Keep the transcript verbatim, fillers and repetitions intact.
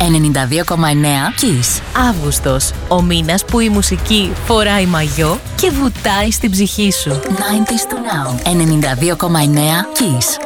ενενήντα δύο κόμμα εννέα Kiss. Αύγουστος, ο μήνας που η μουσική φοράει μαγιό και βουτάει στην ψυχή σου. ενενήντα του Now. ενενήντα δύο κόμμα εννέα Kiss.